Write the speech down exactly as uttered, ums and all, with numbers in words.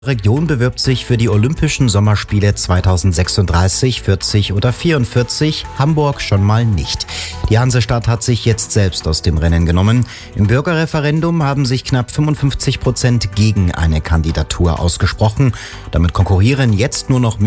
Region bewirbt sich für die Olympischen Sommerspiele zweitausendsechsunddreißig, vierzig oder vierundvierzig, Hamburg schon mal nicht. Die Hansestadt hat sich jetzt selbst aus dem Rennen genommen. Im Bürgerreferendum haben sich knapp fünfundfünfzig Prozent gegen eine Kandidatur ausgesprochen. Damit konkurrieren jetzt nur noch